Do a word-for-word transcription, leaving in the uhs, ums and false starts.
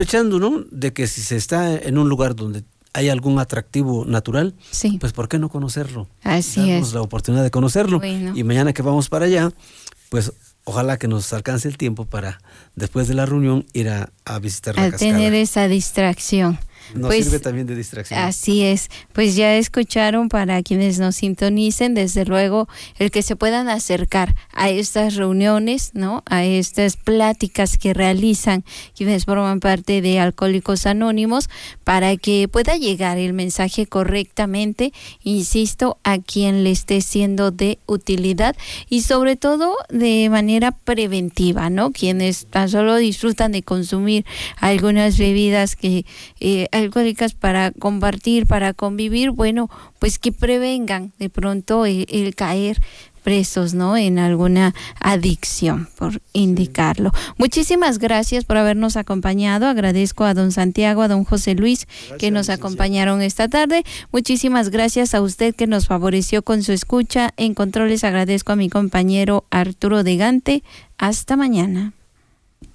Aprovechando, ¿no?, de que si se está en un lugar donde hay algún atractivo natural, sí, pues ¿por qué no conocerlo? Así Darnos es. la oportunidad de conocerlo. Bueno. Y mañana que vamos para allá, pues ojalá que nos alcance el tiempo para, después de la reunión, ir a, a visitar la A cascada. tener esa distracción. Nos Pues, sirve también de distracción. Así es, pues ya escucharon, para quienes nos sintonicen, desde luego, el que se puedan acercar a estas reuniones, ¿no?, a estas pláticas que realizan quienes forman parte de Alcohólicos Anónimos, para que pueda llegar el mensaje correctamente, insisto, a quien le esté siendo de utilidad y sobre todo de manera preventiva, ¿no? Quienes tan solo disfrutan de consumir algunas bebidas que eh, alcohólicas para compartir, para convivir, bueno, pues que prevengan de pronto el, el caer presos, ¿no?, en alguna adicción, por indicarlo. Muchísimas gracias por habernos acompañado. Agradezco a don Santiago, a don José Luis, gracias, que nos acompañaron esta tarde. Muchísimas gracias a usted que nos favoreció con su escucha. En controles agradezco a mi compañero Arturo de Gante. Hasta mañana.